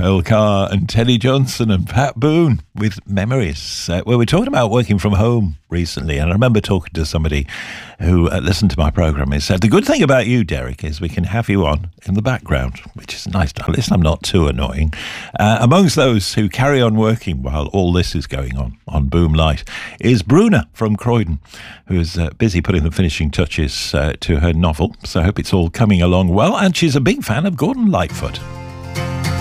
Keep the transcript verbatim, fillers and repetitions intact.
Earl Carr and Teddy Johnson and Pat Boone with Memories. Uh, well, we're talking about working from home recently, and I remember talking to somebody who uh, listened to my programme and said, the good thing about you, Derek, is we can have you on in the background, which is nice. At least I'm not too annoying. Uh, amongst those who carry on working while all this is going on, on Boom Light, is Bruna from Croydon, who is uh, busy putting the finishing touches uh, to her novel. So I hope it's all coming along well, and she's a big fan of Gordon Lightfoot.